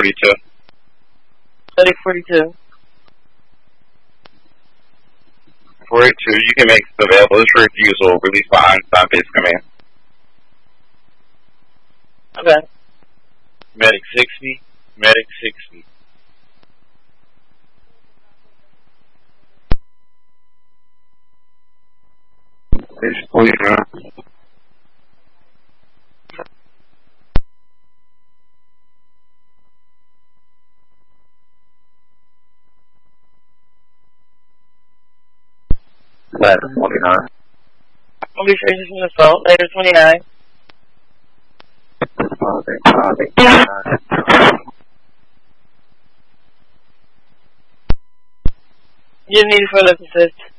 42. 3042. 42, you can make it available. This refusal release by Einstein base command. Okay. Medic 60. Medic 60. Base 49. Later 29. I'll be free from assault. Later 29. You need further assist.